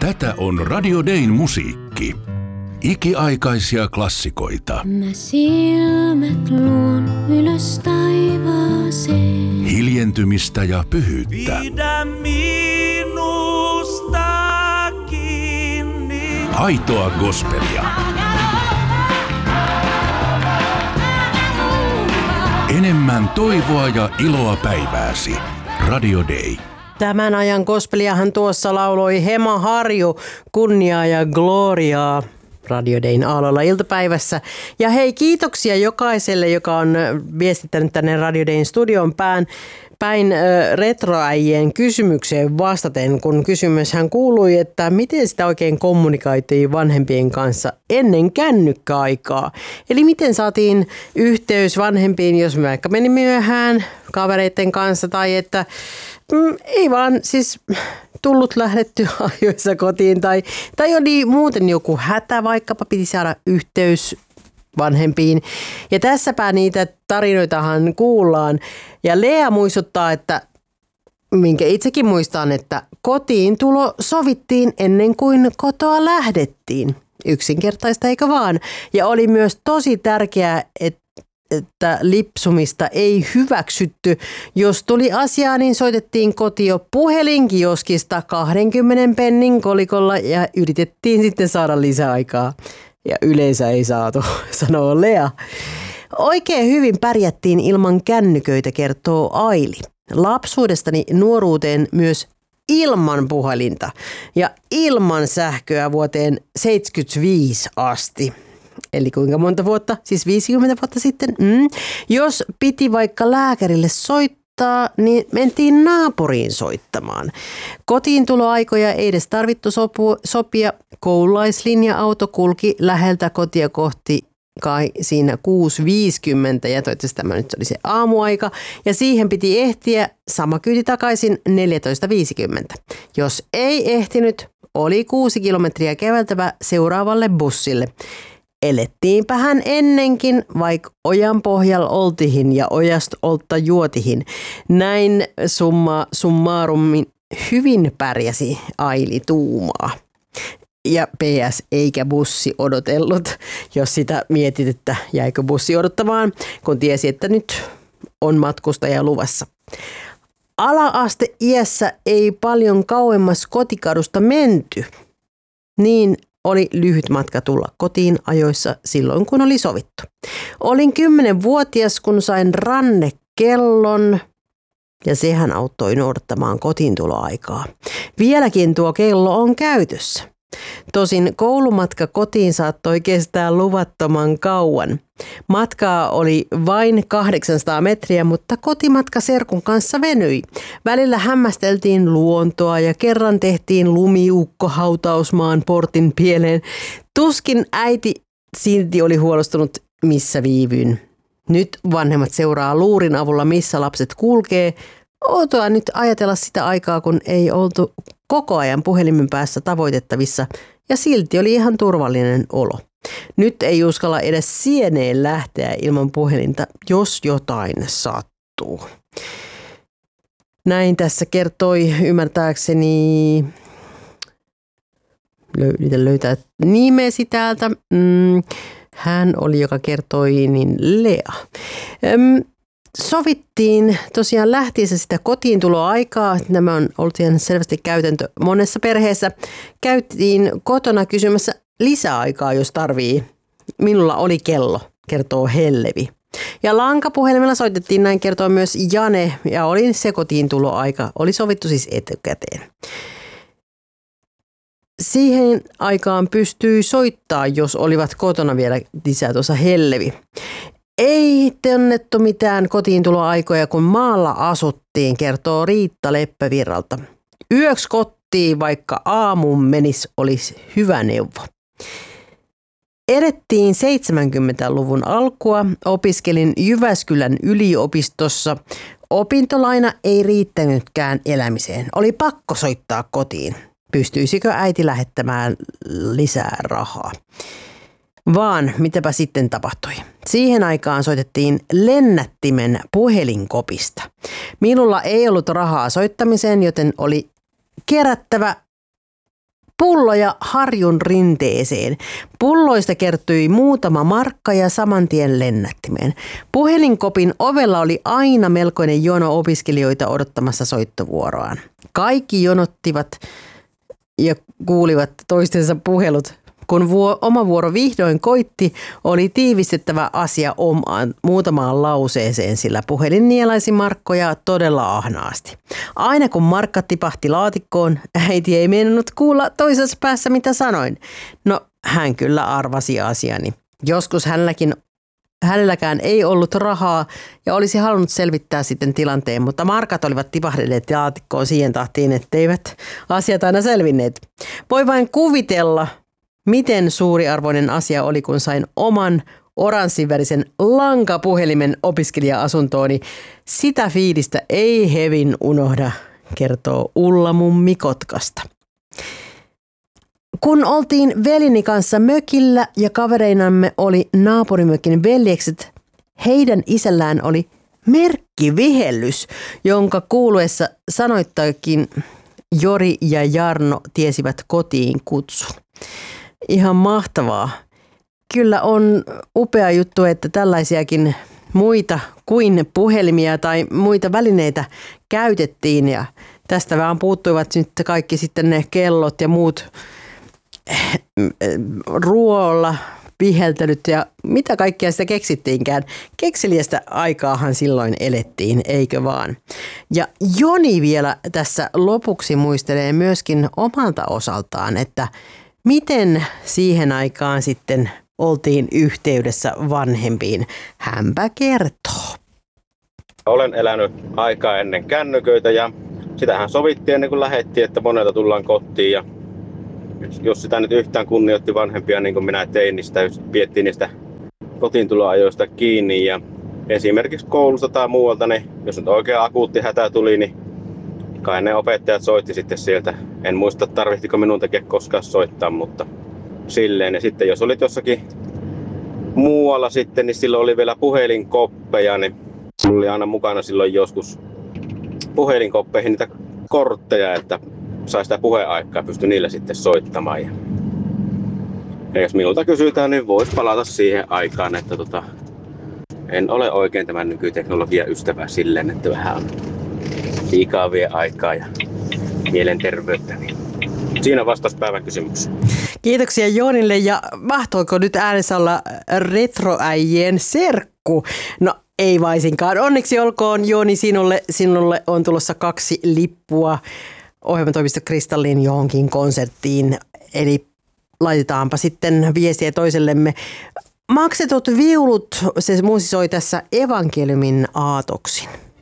Tätä on Radio Dayn musiikki. Ikiaikaisia klassikoita. Mä silmät luon ylös taivaaseen. Hiljentymistä ja pyhyyttä. Pidä minusta kiinni. Aitoa gospelia. Enemmän toivoa ja iloa päivääsi. Radio Day. Tämän ajan gospeliahan tuossa lauloi Hema Harju, kunniaa ja gloriaa Radio Dayn aalloilla iltapäivässä. Ja hei, kiitoksia jokaiselle, joka on viestittänyt tänne Radio Dayn studion päin retroäijien kysymykseen vastaten, kun kysymyshän kuului, että miten sitä oikein kommunikoitiin vanhempien kanssa ennen kännykkäaikaa. Eli miten saatiin yhteys vanhempiin, jos me vaikka meni myöhään kavereiden kanssa tai että ei vaan siis tullut lähdetty ajoissa kotiin tai oli muuten joku hätä, vaikkapa piti saada yhteys vanhempiin. Ja tässäpä niitä tarinoitahan kuullaan. Ja Lea muistuttaa, että minkä itsekin muistan, että kotiin tulo sovittiin ennen kuin kotoa lähdettiin. Yksinkertaista eikä vaan. Ja oli myös tosi tärkeää, että lipsumista ei hyväksytty. Jos tuli asiaa, niin soitettiin kotio puhelinkioskista 20 pennin kolikolla ja yritettiin sitten saada lisäaikaa. Ja yleensä ei saatu, sanoo Lea. Oikein hyvin pärjättiin ilman kännyköitä, kertoo Aili. Lapsuudestani nuoruuteen myös ilman puhelinta ja ilman sähköä vuoteen 75 asti. Eli kuinka monta vuotta? Siis 50 vuotta sitten. Jos piti vaikka lääkärille soittaa, niin mentiin naapuriin soittamaan. Kotiintuloaikoja ei edes tarvittu sopia. Koululaislinja-auto kulki läheltä kotia kohti kai siinä 6.50 ja toivottavasti tämä nyt oli se aamuaika. Ja siihen piti ehtiä sama kyyti takaisin 14.50. Jos ei ehtinyt, oli 6 kilometriä käveltävä seuraavalle bussille. Elettiinpähän ennenkin, vaikka ojan pohjalla oltihin ja ojasta oltta juotihin. Näin summarumin hyvin pärjäsi Aili tuumaa. Ja PS, eikä bussi odotellut, jos sitä mietit, että jäikö bussi odottamaan, kun tiesi, että nyt on matkustaja luvassa. Ala-aste iässä ei paljon kauemmas kotikadusta menty. Niin oli lyhyt matka tulla kotiin ajoissa silloin, kun oli sovittu. Olin 10-vuotias, kun sain rannekellon ja sehän auttoi noudattamaan kotiintuloaikaa. Vieläkin tuo kello on käytössä. Tosin koulumatka kotiin saattoi kestää luvattoman kauan. Matkaa oli vain 800 metriä, mutta kotimatka serkun kanssa venyi. Välillä hämmästeltiin luontoa ja kerran tehtiin lumiukko hautausmaan portin pieleen. Tuskin äiti silti oli huolestunut, missä viivyin. Nyt vanhemmat seuraa luurin avulla, missä lapset kulkee. Outoa nyt ajatella sitä aikaa, kun ei oltu koko ajan puhelimen päässä tavoitettavissa ja silti oli ihan turvallinen olo. Nyt ei uskalla edes sieneen lähteä ilman puhelinta, jos jotain sattuu. Näin tässä kertoi ymmärtääkseni, löytää nimesi täältä. Hän oli, joka kertoi, niin Lea. Sovittiin tosiaan lähtiessä sitä kotiintuloaikaa. Nämä on ollut ihan selvästi käytäntö monessa perheessä. Käytiin kotona kysymässä lisäaikaa, jos tarvii. Minulla oli kello, kertoo Hellevi. Ja lankapuhelimella soitettiin, näin kertoo myös Jane, ja oli se kotiintuloaika. Oli sovittu siis etukäteen. Siihen aikaan pystyi soittaa, jos olivat kotona vielä, lisää tuossa Hellevi. Ei tunnettu mitään kotiintuloaikoja, kun maalla asuttiin, kertoo Riitta Leppävirralta. Yöksi kotiin, vaikka aamuun menis, olisi hyvä neuvo. Edettiin 70-luvun alkua, opiskelin Jyväskylän yliopistossa. Opintolaina ei riittänytkään elämiseen. Oli pakko soittaa kotiin. Pystyisikö äiti lähettämään lisää rahaa? Vaan mitäpä sitten tapahtui? Siihen aikaan soitettiin lennättimen puhelinkopista. Minulla ei ollut rahaa soittamiseen, joten oli kerättävä pulloja Harjun rinteeseen. Pulloista kertyi muutama markka ja saman tien lennättimeen. Puhelinkopin ovella oli aina melkoinen jono opiskelijoita odottamassa soittovuoroaan. Kaikki jonottivat ja kuulivat toistensa puhelut. Kun oma vuoro vihdoin koitti, oli tiivistettävä asia muutamaan lauseeseen, sillä puhelin nielaisi markkoja todella ahnaasti. Aina kun markka tipahti laatikkoon, äiti ei meinannut kuulla toisessa päässä mitä sanoin. No, hän kyllä arvasi asiani. Joskus hänelläkään ei ollut rahaa ja olisi halunnut selvittää sitten tilanteen, mutta markat olivat tipahdelleet laatikkoon siihen tahtiin, etteivät asiat aina selvinneet. Voi vain kuvitella, miten suuriarvoinen asia oli, kun sain oman oranssivärisen lankapuhelimen opiskelija-asuntooni. Sitä fiilistä ei hevin unohda, kertoo Ulla mummi Kotkasta. Kun oltiin velini kanssa mökillä ja kavereinamme oli naapurimökin veljekset, heidän isällään oli merkkivihellys, jonka kuuluessa sanoittakin Jori ja Jarno tiesivät kotiin kutsun. Ihan mahtavaa. Kyllä on upea juttu, että tällaisiakin muita kuin puhelimia tai muita välineitä käytettiin ja tästä vähän puuttuivat nyt kaikki sitten ne kellot ja muut ruoalla viheltelyt ja mitä kaikkea sitä keksittiinkään. Kekseliästä aikaahan silloin elettiin, eikö vaan? Ja Joni vielä tässä lopuksi muistelee myöskin omalta osaltaan, että miten siihen aikaan sitten oltiin yhteydessä vanhempiin. Hänpä kertoo. Olen elänyt aikaa ennen kännyköitä ja sitähän sovittiin ennen kuin lähdettiin, että monelta tullaan kotiin. Ja jos sitä nyt yhtään kunnioitti vanhempia niin kuin minä tein, niin sitä piettiin niistä kotiintuloajoista kiinni. Ja esimerkiksi koulusta tai muualta, niin jos nyt oikein akuutti hätä tuli, niin kai ne opettajat soitti sitten sieltä. En muista, tarvitsiko minun tekee koskaan soittaa, mutta silleen. Ja sitten jos olit jossakin muualla sitten, niin silloin oli vielä puhelinkoppeja, niin mulla oli aina mukana silloin joskus puhelinkoppeihin niitä kortteja, että sai sitä puheaikaa ja pystyi niillä sitten soittamaan. Ja jos minulta kysytään, niin voisi palata siihen aikaan, että en ole oikein tämän nykyteknologian ystävä silleen, että vähän on liikaa vie aikaa ja mielenterveyttä. Siinä vastaus päivän kysymykseen. Kiitoksia Joonille ja mahtoiko nyt äänessä olla retroäijien serkku? No ei vaisinkaan. Onneksi olkoon Jooni sinulle on tulossa 2 lippua ohjelmatoimisto Kristallin johonkin konserttiin. Eli laitetaanpa sitten viestiä toisellemme. Maksetut viulut, se muusisoi tässä evankeliumin aatoksin.